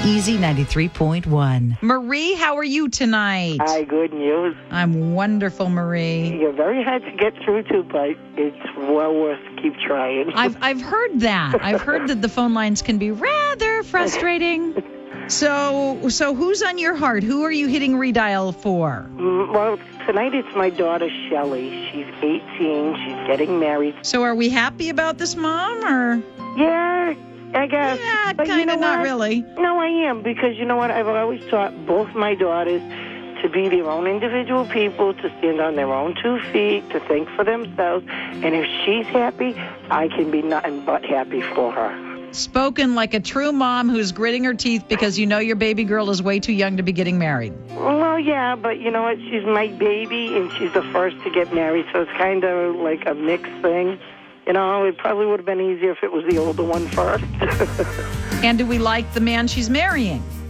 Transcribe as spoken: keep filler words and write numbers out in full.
Easy ninety-three point one. Marie, how are you tonight? Hi, good news. I'm wonderful, Marie. You're very hard to get through to, but it's well worth keep trying. I've I've heard that. I've heard that the phone lines can be rather frustrating. So so who's on your heart? Who are you hitting redial for? Mm, Well, tonight it's my daughter, Shelley. She's eighteen. She's getting married. So are we happy about this, Mom, or? Yeah, I guess. Yeah, But you kind know of, not what? really. No, I am, because you know what? I've always taught both my daughters to be their own individual people, to stand on their own two feet, to think for themselves. And if she's happy, I can be nothing but happy for her. Spoken like a true mom who's gritting her teeth because you know your baby girl is way too young to be getting married. Well, yeah, but you know what? She's my baby, and she's the first to get married, so it's kind of like a mixed thing. You know, it probably would have been easier if it was the older one first. And do we like the man she's marrying?